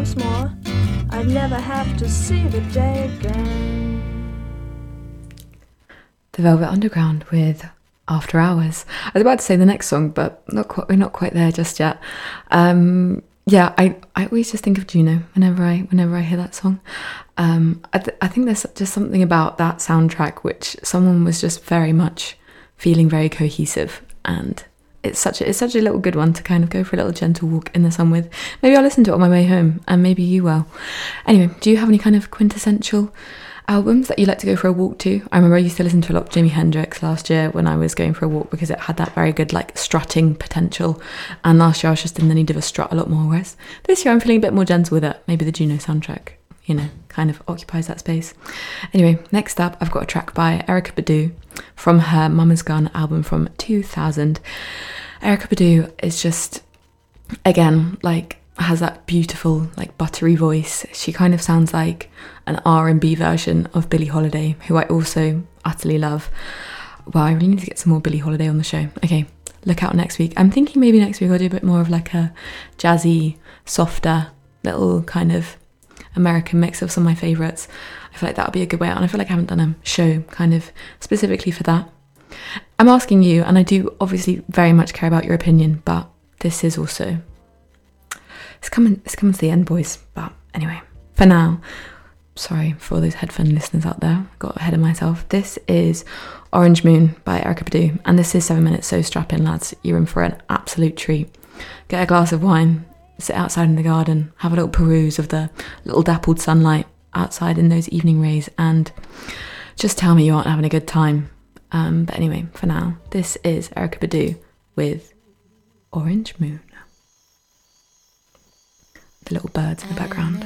once more, I'd never have to see the day again. The Velvet Underground with After Hours. I was about to say the next song, but we're not quite there just yet. Yeah, I always just think of Juno whenever I hear that song. I think there's just something about that soundtrack which someone was just very much feeling very cohesive, and it's such a little good one to kind of go for a little gentle walk in the sun with. Maybe I'll listen to it on my way home, and maybe you will. Anyway, do you have any kind of quintessential albums that you like to go for a walk to? I remember I used to listen to a lot of Jimi Hendrix last year when I was going for a walk, because it had that very good like strutting potential, and last year I was just in the need of a strut a lot more, whereas this year I'm feeling a bit more gentle with it. Maybe the Juno soundtrack, you know, kind of occupies that space. Anyway, next up I've got a track by Erykah Badu from her Mama's Gun album from 2000. Erykah Badu is just, again, like, has that beautiful like buttery voice. She kind of sounds like an R&B version of Billie Holiday, who I also utterly love. Well, I really need to get some more Billie Holiday on the show. Okay, look out next week. I'm thinking maybe next week I'll do a bit more of like a jazzy, softer, little kind of American mix of some of my favourites. I feel like that'll be a good way out, and I feel like I haven't done a show kind of specifically for that. I'm asking you, and I do obviously very much care about your opinion, but this is also... It's coming to the end, boys. But anyway, for now, sorry for all those headphone listeners out there, I got ahead of myself. This is Orange Moon by Erykah Badu, and this is 7 minutes, so strap in, lads. You're in for an absolute treat. Get a glass of wine, sit outside in the garden, have a little peruse of the little dappled sunlight outside in those evening rays, and just tell me you aren't having a good time. But anyway, for now, this is Erykah Badu with Orange Moon. The little birds in the background.